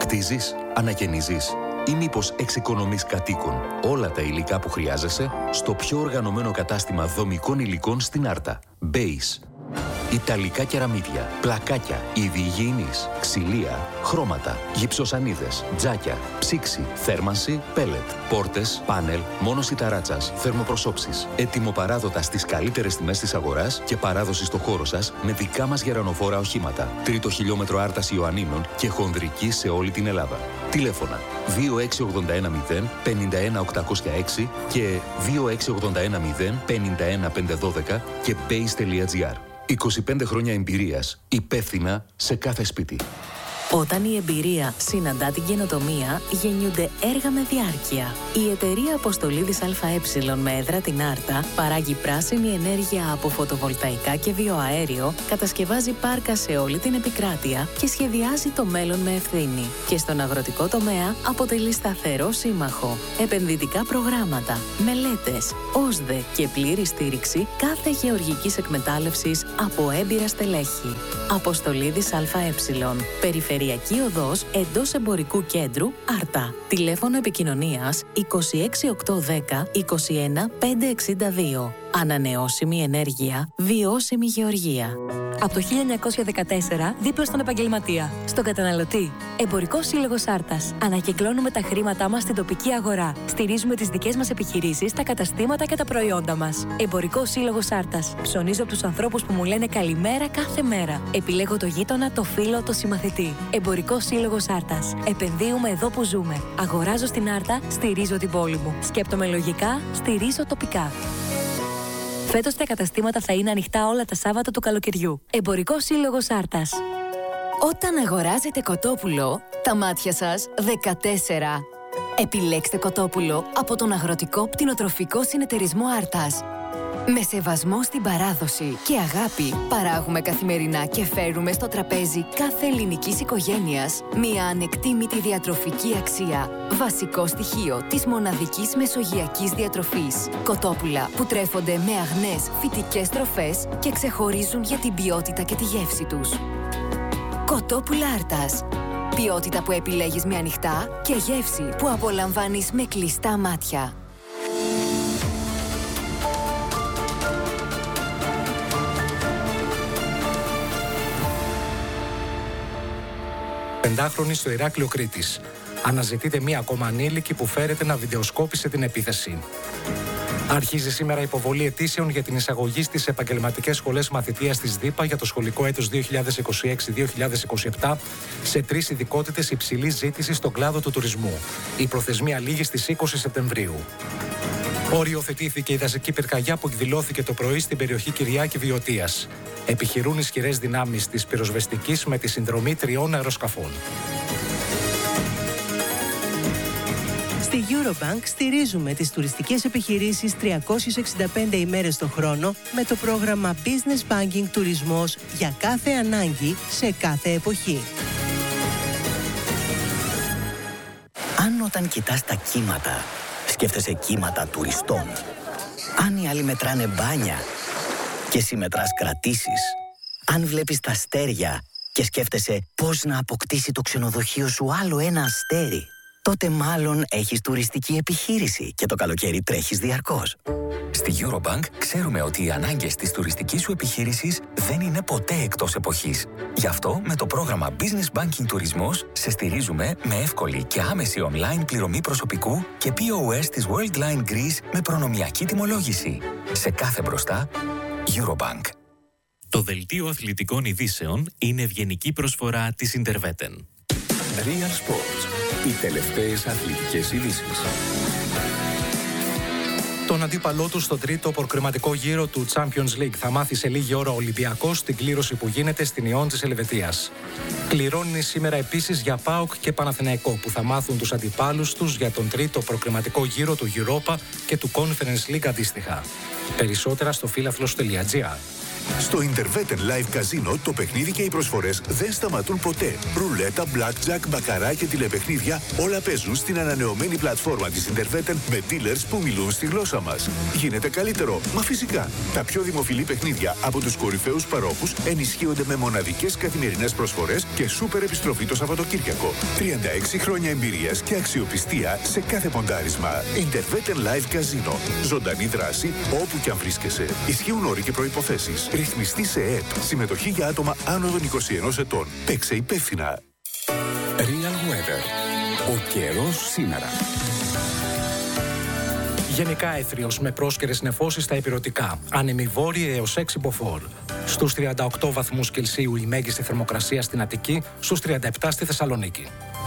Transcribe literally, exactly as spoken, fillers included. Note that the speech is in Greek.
Χτίζεις, ανακαινίζεις ή μήπως εξοικονομείς κατοίκων όλα τα υλικά που χρειάζεσαι στο πιο οργανωμένο κατάστημα δομικών υλικών στην Άρτα. Base. Ιταλικά κεραμίδια, πλακάκια, είδη υγιεινής, ξυλία, χρώματα, γυψοσανίδες, τζάκια, ψήξη, θέρμανση, πέλετ, πόρτες, πάνελ, μόνωση ταράτσας, θερμοπροσώψεις. Ετοιμοπαράδοτα στις καλύτερες τιμές της αγοράς και παράδοση στο χώρο σας με δικά μας γερανοφόρα οχήματα. Τρίτο χιλιόμετρο Άρτας Ιωαννίνων και χονδρική σε όλη την Ελλάδα. Τηλέφωνα δύο έξι ογδόντα ένα μηδέν πενήντα ένα οκτακόσια έξι και δύο έξι ογδόντα ένα μηδέν πενήντα ένα πεντακόσια δώδεκα και base τελεία gr. είκοσι πέντε χρόνια εμπειρίας, υπεύθυνα σε κάθε σπίτι. Όταν η εμπειρία συναντά την καινοτομία, γεννιούνται έργα με διάρκεια. Η εταιρεία Αποστολίδης ΑΕ με έδρα την Άρτα παράγει πράσινη ενέργεια από φωτοβολταϊκά και βιοαέριο, κατασκευάζει πάρκα σε όλη την επικράτεια και σχεδιάζει το μέλλον με ευθύνη. Και στον αγροτικό τομέα αποτελεί σταθερό σύμμαχο. Επενδυτικά προγράμματα, μελέτες, ΟΣΔΕ και πλήρη στήριξη κάθε γεωργικής εκμετάλλευσης από έμπειρα στελέχη. Αποστολίδης ΑΕ. Περιφερειακή οδός εντός εμπορικού κέντρου Άρτα. Τηλέφωνο επικοινωνίας είκοσι έξι οκτακόσια δέκα είκοσι ένα πεντακόσια εξήντα δύο. Ανανεώσιμη ενέργεια, βιώσιμη γεωργία. Από το χίλια εννιακόσια δεκατέσσερα, δίπλα στον επαγγελματία, στον καταναλωτή. Εμπορικός Σύλλογος Άρτας. Ανακυκλώνουμε τα χρήματά μας στην τοπική αγορά. Στηρίζουμε τις δικές μας επιχειρήσεις, τα καταστήματα και τα προϊόντα μας. Εμπορικός Σύλλογος Άρτας. Ψωνίζω από τους ανθρώπους που μου λένε καλημέρα κάθε μέρα. Επιλέγω το γείτονα, το φίλο, το συμμαθητή. Εμπορικός Σύλλογος Άρτας. Επενδύουμε εδώ που ζούμε. Αγοράζω στην Άρτα, στηρίζω την πόλη μου. Σκέπτομαι λογικά, στηρίζω τοπικά. Φέτος τα καταστήματα θα είναι ανοιχτά όλα τα Σάββατα του καλοκαιριού. Εμπορικός Σύλλογος Άρτας. Όταν αγοράζετε κοτόπουλο, τα μάτια σας δεκατέσσερα. Επιλέξτε κοτόπουλο από τον Αγροτικό Πτηνοτροφικό Συνεταιρισμό Άρτας. Με σεβασμό στην παράδοση και αγάπη παράγουμε καθημερινά και φέρουμε στο τραπέζι κάθε ελληνικής οικογένειας μια ανεκτήμητη διατροφική αξία. Βασικό στοιχείο της μοναδικής μεσογειακής διατροφής. Κοτόπουλα που τρέφονται με αγνές φυτικές τροφές και ξεχωρίζουν για την ποιότητα και τη γεύση τους. Κοτόπουλα Άρτας. Ποιότητα που επιλέγεις με ανοιχτά και γεύση που απολαμβάνεις με κλειστά μάτια. Πεντάχρονη στο Ηράκλειο Κρήτης. Αναζητείται μία ακόμα ανήλικη που φέρεται να βιντεοσκόπησε την επίθεση. Αρχίζει σήμερα η υποβολή αιτήσεων για την εισαγωγή στις επαγγελματικές σχολές μαθητείας της ΔΥΠΑ για το σχολικό έτος δύο χιλιάδες είκοσι έξι δύο χιλιάδες είκοσι επτά σε τρεις ειδικότητες υψηλής ζήτησης στον κλάδο του τουρισμού. Η προθεσμία λήγει στις είκοσι Σεπτεμβρίου. Οριοθετήθηκε η δασική πυρκαγιά που εκδηλώθηκε το πρωί στην περιοχή Κυριάκη Βιωτίας. Επιχειρούν ισχυρές δυνάμεις της πυροσβεστικής με τη συνδρομή τριών αεροσκαφών. Στη Eurobank στηρίζουμε τις τουριστικές επιχειρήσεις τριακόσιες εξήντα πέντε ημέρες το χρόνο με το πρόγραμμα Business Banking Τουρισμός για κάθε ανάγκη σε κάθε εποχή. Αν όταν κοιτάς τα κύματα, σκέφτεσαι κύματα τουριστών. Αν οι άλλοι μετράνε μπάνια και εσύ μετράς κρατήσεις. Αν βλέπεις τα αστέρια και σκέφτεσαι πώς να αποκτήσει το ξενοδοχείο σου άλλο ένα αστέρι, τότε μάλλον έχεις τουριστική επιχείρηση και το καλοκαίρι τρέχεις διαρκώς. Στη Eurobank ξέρουμε ότι οι ανάγκες της τουριστικής σου επιχείρησης δεν είναι ποτέ εκτός εποχής. Γι' αυτό με το πρόγραμμα Business Banking Τουρισμός σε στηρίζουμε με εύκολη και άμεση online πληρωμή προσωπικού και πι ο ες της Worldline Greece με προνομιακή τιμολόγηση. Σε κάθε μπροστά, Eurobank. Το δελτίο αθλητικών ειδήσεων είναι ευγενική προσφορά της Interveten. Real Sports. Οι τελευταίες αθλητικές ειδήσεις. Τον αντίπαλό του στον τρίτο προκριματικό γύρο του Champions League θα μάθει σε λίγη ώρα ο Ολυμπιακός στην κλήρωση που γίνεται στην Ιόν της Ελβετίας. Κληρώνει σήμερα επίσης για ΠΑΟΚ και Παναθηναϊκό που θα μάθουν τους αντιπάλους τους για τον τρίτο προκριματικό γύρο του Europa και του Conference League αντίστοιχα. Περισσότερα στο φύλαφλος τελεία τζι άρ. Στο Interveten Live Casino το παιχνίδι και οι προσφορές δεν σταματούν ποτέ. Ρουλέτα, blackjack, μπακαρά και τηλεπαιχνίδια όλα παίζουν στην ανανεωμένη πλατφόρμα της Interveten με dealers που μιλούν στη γλώσσα μας. Γίνεται καλύτερο, μα φυσικά. Τα πιο δημοφιλή παιχνίδια από τους κορυφαίους παρόχους ενισχύονται με μοναδικές καθημερινές προσφορές και σούπερ επιστροφή το Σαββατοκύριακο. τριάντα έξι χρόνια εμπειρίας και αξιοπιστία σε κάθε ποντάρισμα. Interveten Live Casino. Ζωντανή δράση όπου και αν βρίσκεσαι. Ισχύουν όροι και προϋποθέσεις. Ρυθμιστή σε ΕΕΠ. Συμμετοχή για άτομα άνω των είκοσι ενός ετών. Παίξε υπεύθυνα. Real Weather. Ο καιρός σήμερα. Γενικά έθριος με πρόσκαιρες νεφώσεις στα ηπειρωτικά. Άνεμοι βόρειοι έως έξι μποφόρ. Στους τριάντα οκτώ βαθμούς Κελσίου η μέγιστη θερμοκρασία στην Αττική, στους τριάντα επτά στη Θεσσαλονίκη.